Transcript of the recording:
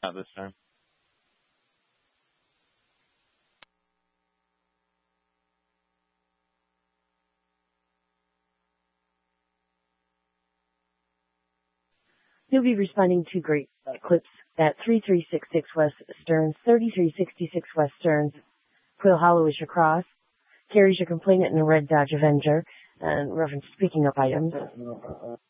Not this time. You'll be responding to Great Eclipse at 3366 West Stearns, 3366 West Stearns. Quill Hollow is your cross. Carries your complainant in a red Dodge Avenger and reference speaking up items.